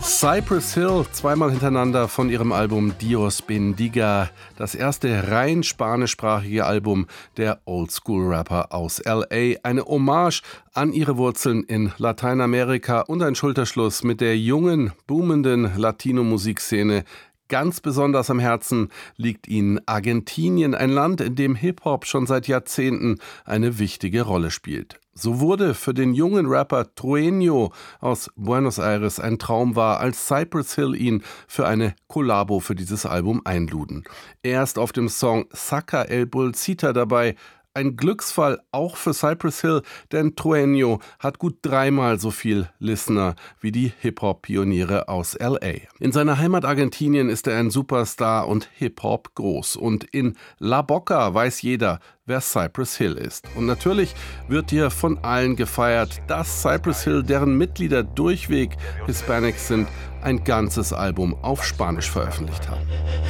Cypress Hill, zweimal hintereinander von ihrem Album Dios Bendiga, das erste rein spanischsprachige Album der Oldschool-Rapper aus L.A., eine Hommage an ihre Wurzeln in Lateinamerika und ein Schulterschluss mit der jungen, boomenden Latino-Musikszene. Ganz besonders am Herzen liegt ihnen Argentinien, ein Land, in dem Hip-Hop schon seit Jahrzehnten eine wichtige Rolle spielt. So wurde für den jungen Rapper Trueno aus Buenos Aires ein Traum wahr, als Cypress Hill ihn für eine Kollabo für dieses Album einluden. Er ist auf dem Song Saca el Bolsita dabei. Ein Glücksfall auch für Cypress Hill, denn Trueno hat gut dreimal so viel Listener wie die Hip-Hop-Pioniere aus L.A. In seiner Heimat Argentinien ist er ein Superstar und Hip-Hop groß. Und in La Boca weiß jeder, wer Cypress Hill ist. Und natürlich wird hier von allen gefeiert, dass Cypress Hill, deren Mitglieder durchweg Hispanics sind, ein ganzes Album auf Spanisch veröffentlicht haben.